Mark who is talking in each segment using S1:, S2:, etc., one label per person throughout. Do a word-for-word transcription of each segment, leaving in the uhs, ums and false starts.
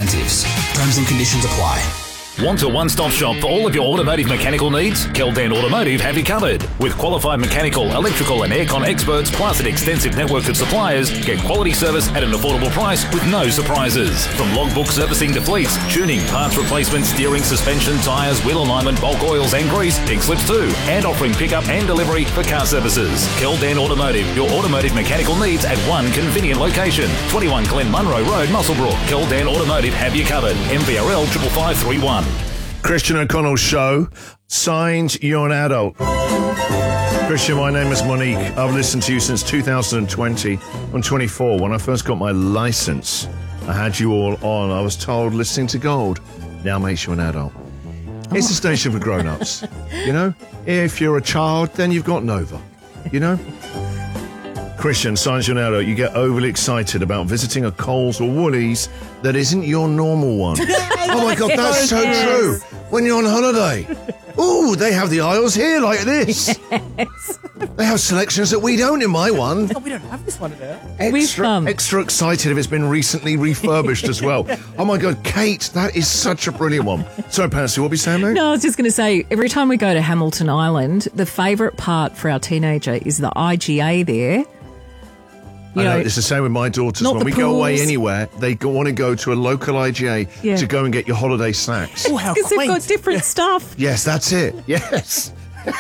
S1: incentives. Terms and conditions apply.
S2: Want a one-stop shop for all of your automotive mechanical needs? Keldan Automotive have you covered. With qualified mechanical, electrical and aircon experts plus an extensive network of suppliers, get quality service at an affordable price with no surprises. From logbook servicing to fleets, tuning, parts replacement, steering, suspension, tyres, wheel alignment, bulk oils and grease, pink slips too, and offering pickup and delivery for car services. Keldan Automotive, your automotive mechanical needs at one convenient location. twenty-one Glen Munro Road, Muswellbrook. Keldan Automotive have you covered. M V R L five five three one.
S3: Christian O'Connell's show, Signed, You're an Adult. Christian, my name is Monique. I've listened to you since two thousand twenty. I'm twenty-four. When I first got my license, I had you all on. I was told listening to Gold now makes you an adult. It's a station for grown-ups. You know, if you're a child, then you've got Nova. You know? Christian, Signed, You're an Adult, you get overly excited about visiting a Coles or Woolies that isn't your normal one. Oh my God, that's so
S4: Yes.
S3: true. When you're on holiday. Ooh, they have the aisles here like this.
S4: Yes.
S3: They have selections that we don't in my one.
S5: Oh, we don't have this one there.
S3: Extra,
S4: come.
S3: extra excited if it's been recently refurbished as well. Oh my God, Kate, that is such a brilliant one. Sorry, Pansy, what were you saying, mate?
S4: No, I was just going to say, every time we go to Hamilton Island, the favourite part for our teenager is the I G A there. You
S3: I know,
S4: know,
S3: it's the same with my daughters.
S4: not
S3: When
S4: the
S3: we go away
S4: pools.
S3: anywhere, they go, want to go to a local I G A
S4: Yeah.
S3: to go and get your holiday snacks.
S5: Oh, how
S4: because they've got
S5: quaint.
S4: different stuff.
S3: Yes, that's it. Yes.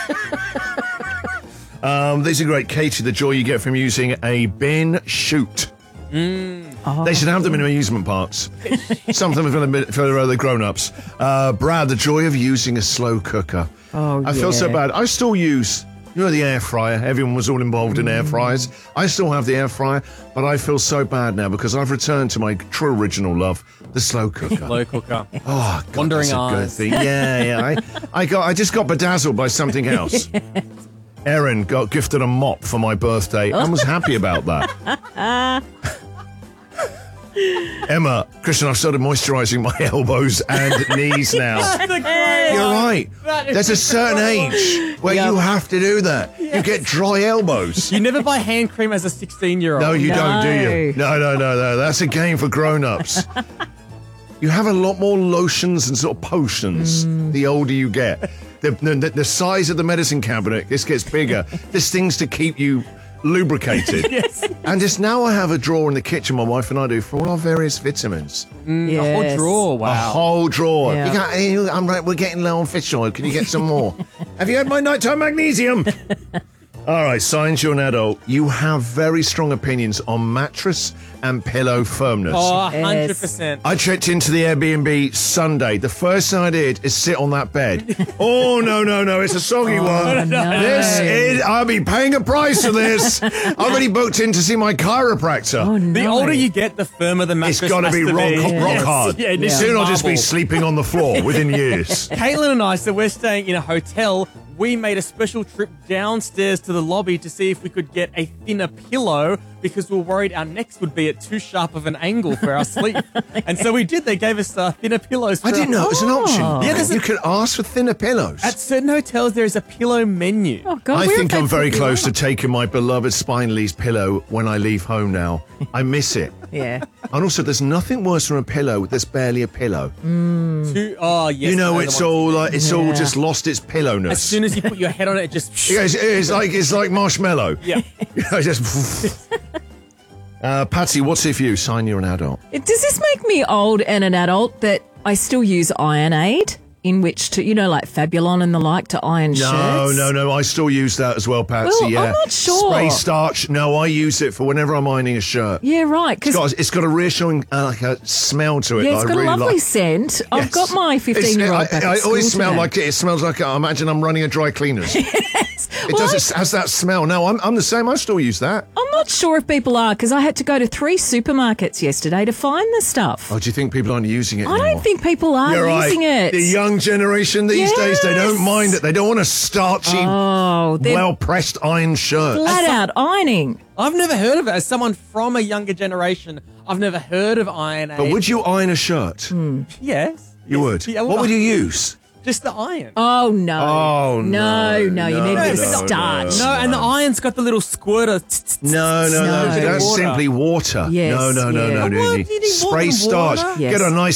S3: um, these are great. Katie, the joy you get from using a bin chute.
S4: Oh.
S3: They should have them in amusement parks. Something for the, for the grown-ups. Uh, Brad, the joy of using a slow cooker.
S4: Oh,
S3: I feel so
S4: yeah.
S3: bad. I still use, you know, the air fryer. Everyone was all involved in
S4: Mm.
S3: air fryers. I still have the air fryer, but I feel so bad now because I've returned to my true original love, the slow cooker.
S5: Slow cooker.
S3: Oh, God,
S5: Wandering
S3: that's a good
S5: eyes.
S3: thing. Yeah, yeah. I, I got. I just got bedazzled by something else. Erin got gifted a mop for my birthday and was happy about that. Emma, Christian, I've started moisturising my elbows and knees now. You're right. There's a certain age where
S4: Yep.
S3: you have to do that. You get dry elbows.
S5: You never buy hand cream as a sixteen-year-old.
S3: No, you don't, do you?
S4: No.
S3: No, no, no, no. That's a game for grown-ups. You have a lot more lotions and sort of potions the older you get. The, the, the size of the medicine cabinet, this gets bigger. There's things to keep you lubricated.
S5: Yes.
S3: And just now I have a drawer in the kitchen, my wife and I do, for all our various vitamins.
S5: A whole
S4: Yes.
S5: drawer.
S3: A
S5: Wow.
S3: whole drawer.
S4: Yeah.
S3: You got, hey, I'm right, we're getting low on fish oil. Can you get some more? Have you had my nighttime magnesium? All right, Signed, You're an Adult. You have very strong opinions on mattress and pillow firmness.
S5: Oh, one hundred percent.
S3: I checked into the Airbnb Sunday. The first thing I did is sit on that bed. Oh, no, no, no, it's a soggy one.
S4: no.
S3: This is, I'll be paying a price for this. I've already booked in to see my chiropractor.
S4: Oh, no.
S5: The older you get, the firmer the
S3: It's
S5: mattress
S3: got to
S5: has
S3: be rock,
S5: be.
S3: rock hard.
S5: Yeah, it needs to
S3: Soon
S5: be
S3: I'll just be
S5: marble.
S3: sleeping on the floor within years.
S5: Caitlin and I, so we're staying in a hotel. We made a special trip downstairs to the lobby to see if we could get a thinner pillow because we were worried our necks would be at too sharp of an angle for our sleep. And so we did. They gave us uh, thinner pillows. For
S3: I didn't
S5: our-
S3: know it was an option.
S5: Yeah, there's a-
S3: you could ask for thinner pillows.
S5: At certain hotels, there is a pillow menu.
S4: Oh, God,
S3: I
S4: where
S3: think
S4: have
S3: I'm
S4: they
S3: very
S4: put you
S3: close to
S4: up?
S3: taking my beloved Spineley's pillow when I leave home now. I miss it.
S4: Yeah.
S3: And also, there's nothing worse than a pillow that's barely a pillow.
S5: Two, oh, yes.
S3: You know,
S5: I the
S3: it's
S5: ones-
S3: all like it's all
S4: Yeah.
S3: just lost its pillowness.
S5: As soon as you put your head on it, it just...
S3: Yeah, it's, it's like it's like marshmallow.
S5: Yeah.
S3: You know, just. uh, Patsy, what's if you sign you're an adult?
S4: Does this make me old and an adult that I still use Iron Aid in which to, you know, like Fabulon and the like to iron
S3: No,
S4: shirts?
S3: no, no. I still use that as well, Patsy.
S4: Well, I'm
S3: yeah,
S4: not sure.
S3: Spray starch. No, I use it for whenever I'm ironing a shirt.
S4: Yeah, right.
S3: It's
S4: Because
S3: got, it's got a reassuring uh, like a smell to it.
S4: yeah,
S3: that
S4: it's
S3: I
S4: got
S3: really
S4: a lovely
S3: like.
S4: scent. I've
S3: Yes.
S4: got my
S3: It's-
S4: fifteen-year-old
S3: I,
S4: back
S3: I
S4: at
S3: always
S4: school
S3: smell
S4: today.
S3: like it. It smells like I imagine I'm running a dry cleaners.
S4: Yes.
S3: It
S4: Well,
S3: does. It has that smell. No, I'm I'm the same. I still use that.
S4: I'm not sure if people are because I had to go to three supermarkets yesterday to find the stuff.
S3: Oh, do you think people aren't using it
S4: I
S3: anymore?
S4: don't think people are
S3: You're
S4: using
S3: right.
S4: it.
S3: The young generation these days, they don't
S4: Yes.
S3: mind it. They don't want a starchy,
S4: oh, they're
S3: well-pressed iron shirt.
S4: flat out ironing.
S5: I've never heard of it. As someone from a younger generation, I've never heard of Iron
S3: But
S5: Aid.
S3: would you iron a shirt?
S4: Hmm.
S5: Yes.
S3: You
S5: Yes.
S3: would.
S5: Yeah,
S3: What would you use?
S5: Just the iron.
S4: Oh no!
S3: Oh,
S4: no,
S3: no,
S4: no! You
S3: no,
S4: need a bit of
S3: no,
S4: starch.
S5: No, and the iron's got the little squirter.
S3: No, no, no.
S4: No.
S3: That's
S5: Water.
S3: simply water.
S4: Yes,
S3: no, no, no,
S4: yeah.
S3: no, no.
S5: What?
S3: no.
S5: Do you need more
S3: Spray
S5: than
S3: starch.
S5: water?
S4: Yes.
S3: Get a nice